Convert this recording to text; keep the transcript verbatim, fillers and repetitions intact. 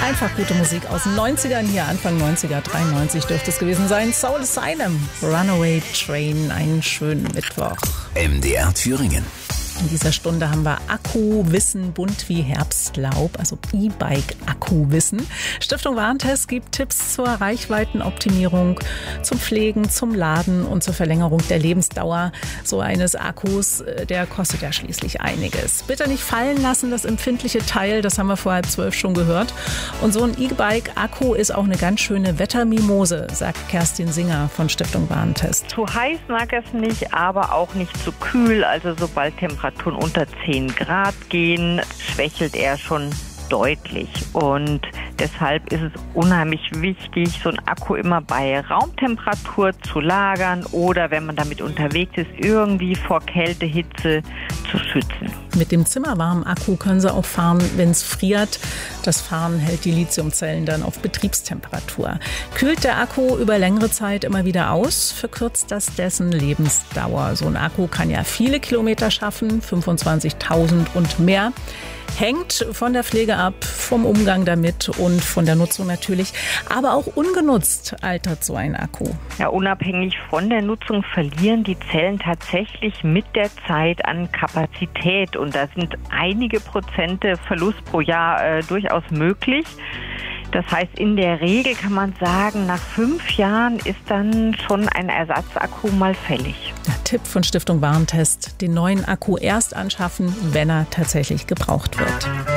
Einfach gute Musik aus den neunzigern, hier Anfang neunziger, dreiundneunzig dürfte es gewesen sein. Soul Asylum, Runaway Train, einen schönen Mittwoch. M D R Thüringen. In dieser Stunde haben wir Akkuwissen bunt wie Herbstlaub, also E-Bike-Akkuwissen. Stiftung Warentest gibt Tipps zur Reichweitenoptimierung, zum Pflegen, zum Laden und zur Verlängerung der Lebensdauer so eines Akkus. Der kostet ja schließlich einiges. Bitte nicht fallen lassen, das empfindliche Teil, das haben wir vor halb zwölf schon gehört. Und so ein E-Bike-Akku ist auch eine ganz schöne Wettermimose, sagt Kerstin Singer von Stiftung Warentest. Zu heiß mag es nicht, aber auch nicht zu kühl. Also sobald Temperaturen unter zehn Grad gehen, schwächelt er schon deutlich. Und deshalb ist es unheimlich wichtig, so einen Akku immer bei Raumtemperatur zu lagern oder, wenn man damit unterwegs ist, irgendwie vor Kälte, Hitze zu schützen. Mit dem zimmerwarmen Akku können Sie auch fahren, wenn es friert. Das Fahren hält die Lithiumzellen dann auf Betriebstemperatur. Kühlt der Akku über längere Zeit immer wieder aus, verkürzt das dessen Lebensdauer. So ein Akku kann ja viele Kilometer schaffen, fünfundzwanzigtausend und mehr. Hängt von der Pflege ab, vom Umgang damit und von der Nutzung natürlich. Aber auch ungenutzt altert so ein Akku. Ja, unabhängig von der Nutzung verlieren die Zellen tatsächlich mit der Zeit an Kapazität. Und da sind einige Prozente Verlust pro Jahr äh, durchaus möglich. Das heißt, in der Regel kann man sagen, nach fünf Jahren ist dann schon ein Ersatzakku mal fällig. Der Tipp von Stiftung Warentest: den neuen Akku erst anschaffen, wenn er tatsächlich gebraucht wird.